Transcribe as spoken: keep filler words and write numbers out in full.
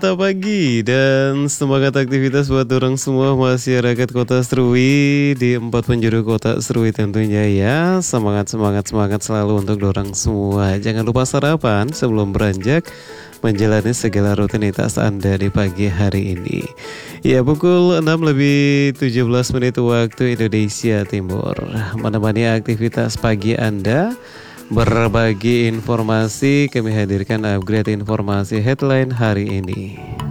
Selamat pagi dan semangat aktivitas buat orang semua masyarakat Kota Serui di empat penjuru Kota Serui tentunya ya. Semangat semangat semangat selalu untuk dorang semua. Jangan lupa sarapan sebelum beranjak menjalani segala rutinitas Anda di pagi hari ini. Ya, pukul enam lebih tujuh belas menit waktu Indonesia Timur. Menemani aktivitas pagi Anda, berbagi informasi, kami hadirkan upgrade informasi headline hari ini.